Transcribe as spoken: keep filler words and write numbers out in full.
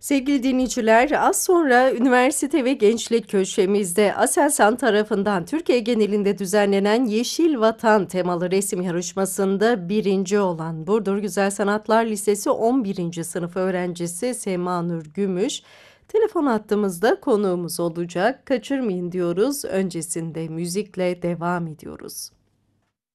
Sevgili dinleyiciler, az sonra üniversite ve gençlik köşemizde Aselsan tarafından Türkiye genelinde düzenlenen Yeşil Vatan temalı resim yarışmasında birinci olan Burdur Güzel Sanatlar Lisesi on birinci sınıf öğrencisi Sema Nur Gümüş, telefon hattımızda konuğumuz olacak. Kaçırmayın diyoruz. Öncesinde müzikle devam ediyoruz.